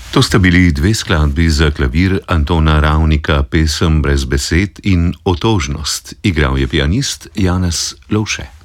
To sta bili dve skladbi za klavir Antona Ravnika, pesem Brez besed in Otožnost. Igral je pianist Janez Lovše.